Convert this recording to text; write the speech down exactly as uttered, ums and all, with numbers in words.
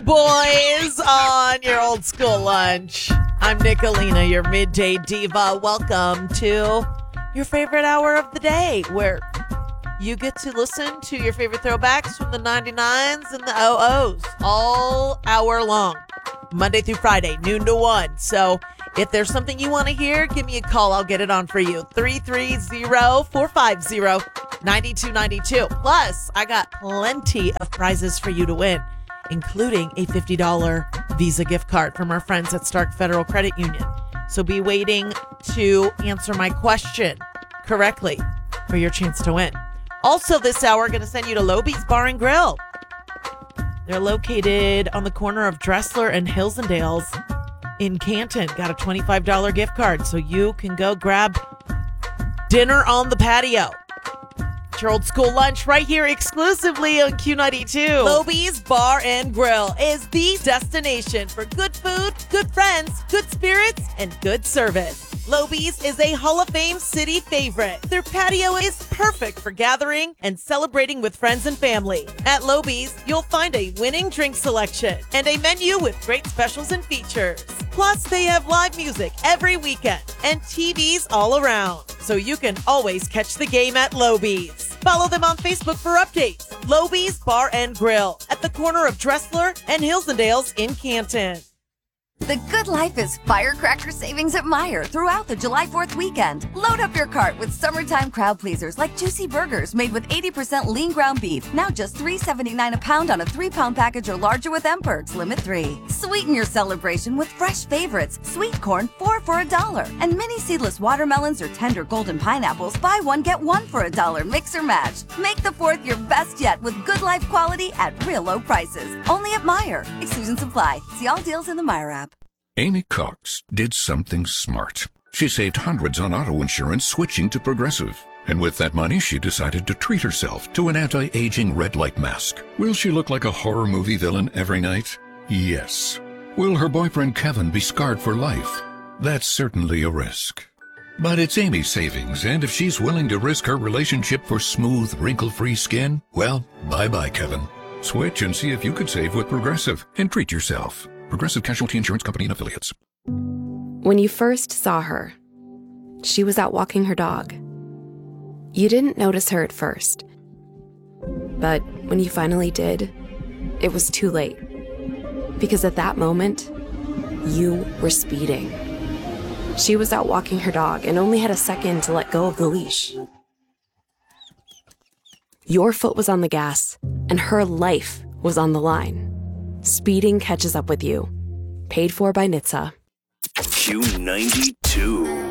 boys on your old school lunch. I'm Nicolina, your midday diva. Welcome to your favorite hour of the day, where you get to listen to your favorite throwbacks from the ninety-nines and the oh ohs all hour long, Monday through Friday, noon to one. So if there's something you want to hear, give me a call. I'll get it on for you. three three zero, four five zero, nine two nine two. Plus, I got plenty of prizes for you to win, including a fifty dollars Visa gift card from our friends at Stark Federal Credit Union. So be waiting to answer my question correctly for your chance to win. Also this hour, going to send you to Loby's Bar and Grill. They're located on the corner of Dressler and Hilsendales in Canton. Got a twenty-five dollars gift card, so you can go grab dinner on the patio. It's your old school lunch right here exclusively on Q ninety-two. Loby's Bar and Grill is the destination for good food, good friends, good spirits, and good service. Loby's is a Hall of Fame city favorite. Their patio is perfect for gathering and celebrating with friends and family. At Loby's, you'll find a winning drink selection and a menu with great specials and features. Plus, they have live music every weekend and T Vs all around, so you can always catch the game at Loby's. Follow them on Facebook for updates. Loby's Bar and Grill at the corner of Dressler and Hilsendales in Canton. The good life is firecracker savings at Meijer throughout the July fourth weekend. Load up your cart with summertime crowd pleasers like juicy burgers made with eighty percent lean ground beef. Now just three seventy-nine a pound on a three-pound package or larger with M-Perks, limit three. Sweeten your celebration with fresh favorites. Sweet corn, four for a dollar. And mini seedless watermelons or tender golden pineapples, buy one, get one for a dollar. Mix or match. Make the fourth your best yet with good life quality at real low prices. Only at Meijer. Exclusions apply. See all deals in the Meijer app. Amy Cox did something smart. She saved hundreds on auto insurance switching to Progressive. And with that money, she decided to treat herself to an anti-aging red light mask. Will she look like a horror movie villain every night? Yes. Will her boyfriend Kevin be scarred for life? That's certainly a risk. But it's Amy's savings, and if she's willing to risk her relationship for smooth, wrinkle-free skin, well, bye-bye, Kevin. Switch and see if you could save with Progressive and treat yourself. Progressive Casualty Insurance Company and Affiliates. When you first saw her, she was out walking her dog. You didn't notice her at first. But when you finally did, it was too late. Because at that moment, you were speeding. She was out walking her dog and only had a second to let go of the leash. Your foot was on the gas, and her life was on the line. Speeding catches up with you. Paid for by N H T S A. Q ninety-two.